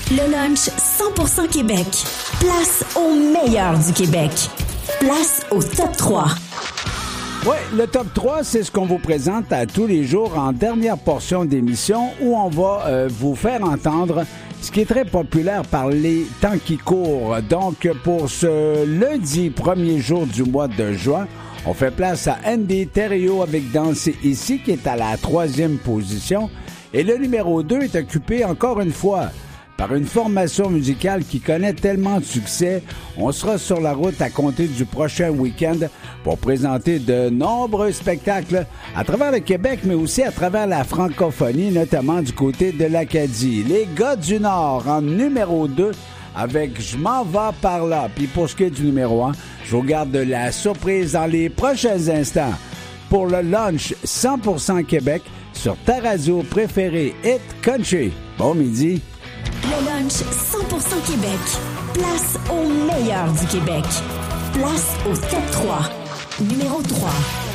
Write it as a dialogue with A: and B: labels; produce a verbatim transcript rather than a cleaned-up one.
A: Le lunch cent pour cent Québec. Place au meilleur du Québec. Place au top trois.
B: Oui, le top trois, c'est ce qu'on vous présente à tous les jours en dernière portion d'émission où on va euh, vous faire entendre ce qui est très populaire par les temps qui courent. Donc, pour ce lundi, premier jour du mois de juin, on fait place à Andy Thériault avec Danser ici, qui est à la troisième position. Et le numéro deux est occupé encore une fois par une formation musicale qui connaît tellement de succès. On sera sur la route à compter du prochain week-end pour présenter de nombreux spectacles à travers le Québec, mais aussi à travers la francophonie, notamment du côté de l'Acadie. Les gars du Nord en numéro deux avec « Je m'en vais par là ». Puis pour ce qui est du numéro un, je vous garde la surprise dans les prochains instants pour le lunch cent pour cent Québec sur ta radio préférée Hit Country. Bon midi.
A: Le lunch cent pour cent Québec. Place au meilleur du Québec. Place au top trois. Numéro trois.